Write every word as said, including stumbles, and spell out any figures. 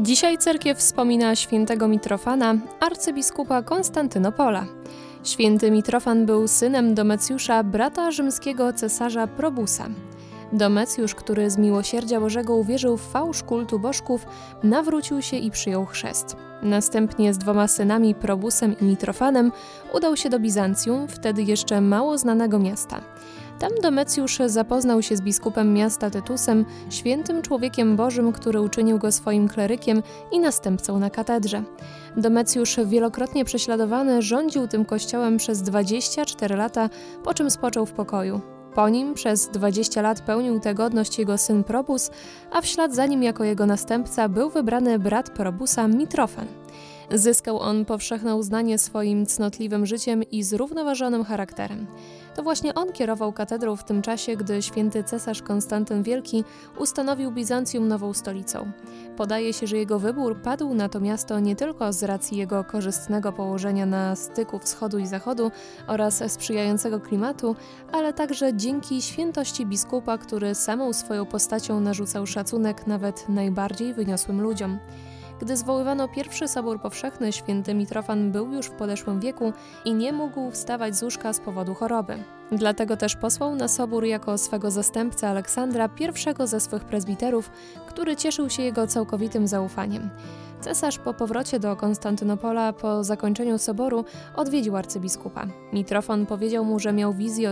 Dzisiaj cerkiew wspomina świętego Mitrofana, arcybiskupa Konstantynopola. Święty Mitrofan był synem Domecjusza, brata rzymskiego cesarza Probusa. Domecjusz, który z miłosierdzia Bożego uwierzył w fałsz kultu bożków, nawrócił się i przyjął chrzest. Następnie z dwoma synami, Probusem i Mitrofanem, udał się do Bizancjum, wtedy jeszcze mało znanego miasta. Tam Domecjusz zapoznał się z biskupem miasta Tytusem, świętym człowiekiem Bożym, który uczynił go swoim klerykiem i następcą na katedrze. Domecjusz, wielokrotnie prześladowany, rządził tym kościołem przez dwadzieścia cztery lata, po czym spoczął w pokoju. Po nim przez dwadzieścia lat pełnił tę godność jego syn Probus, a w ślad za nim jako jego następca był wybrany brat Probusa, Mitrofan. Zyskał on powszechne uznanie swoim cnotliwym życiem i zrównoważonym charakterem. To właśnie on kierował katedrą w tym czasie, gdy święty cesarz Konstantyn Wielki ustanowił Bizancjum nową stolicą. Podaje się, że jego wybór padł na to miasto nie tylko z racji jego korzystnego położenia na styku wschodu i zachodu oraz sprzyjającego klimatu, ale także dzięki świętości biskupa, który samą swoją postacią narzucał szacunek nawet najbardziej wyniosłym ludziom. Gdy zwoływano pierwszy sobór powszechny, święty Mitrofan był już w podeszłym wieku i nie mógł wstawać z łóżka z powodu choroby. Dlatego też posłał na sobór jako swego zastępcę Aleksandra, pierwszego ze swych prezbiterów, który cieszył się jego całkowitym zaufaniem. Cesarz po powrocie do Konstantynopola po zakończeniu soboru odwiedził arcybiskupa. Mitrofan powiedział mu, że miał wizję